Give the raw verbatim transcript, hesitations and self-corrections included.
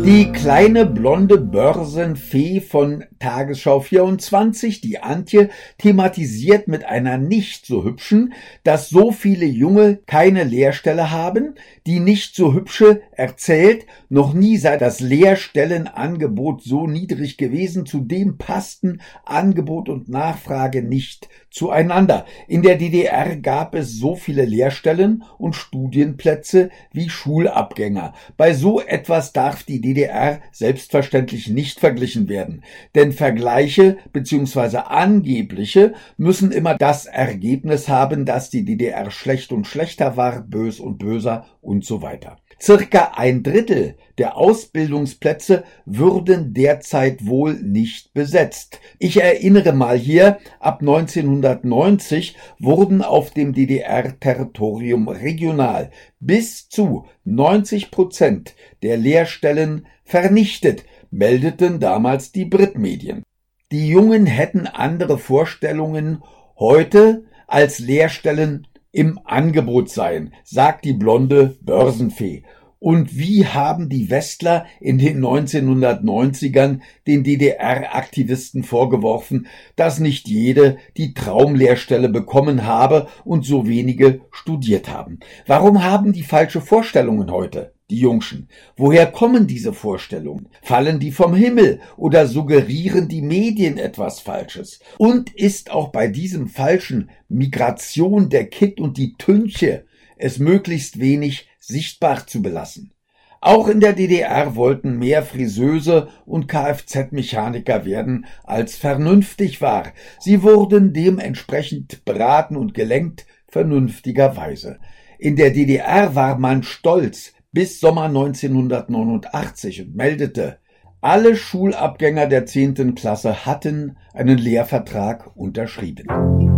Die kleine blonde Börsenfee von Tagesschau vierundzwanzig, die Antje, thematisiert mit einer nicht so hübschen, dass so viele Junge keine Lehrstelle haben. Die nicht so hübsche erzählt, noch nie sei das Lehrstellenangebot so niedrig gewesen, zudem passten Angebot und Nachfrage nicht zueinander. In der D D R gab es so viele Lehrstellen und Studienplätze wie Schulabgänger. Bei so etwas darf die D D R selbstverständlich nicht verglichen werden, denn Vergleiche bzw. angebliche müssen immer das Ergebnis haben, dass die D D R schlecht und schlechter war, bös und böser und so weiter. Circa ein Drittel der Ausbildungsplätze würden derzeit wohl nicht besetzt. Ich erinnere mal hier, ab neunzehnhundertneunzig wurden auf dem D D R-Territorium regional bis zu neunzig Prozent der Lehrstellen vernichtet, meldeten damals die Britmedien. Die Jungen hätten andere Vorstellungen heute als Lehrstellen im Angebot seien, sagt die blonde Börsenfee. Und wie haben die Westler in den neunzehnhundertneunzigern den D D R-Aktivisten vorgeworfen, dass nicht jede die Traumlehrstelle bekommen habe und so wenige studiert haben? Warum haben die falsche Vorstellungen heute, die Jungschen? Woher kommen diese Vorstellungen? Fallen die vom Himmel oder suggerieren die Medien etwas Falsches? Und ist auch bei diesem falschen Migration der Kitt und die Tünche es möglichst wenig sichtbar zu belassen? Auch in der D D R wollten mehr Friseuse und Kfz-Mechaniker werden, als vernünftig war. Sie wurden dementsprechend beraten und gelenkt, vernünftigerweise. In der D D R war man stolz bis Sommer neunzehnhundertneunundachtzig und meldete, alle Schulabgänger der zehnten Klasse hatten einen Lehrvertrag unterschrieben.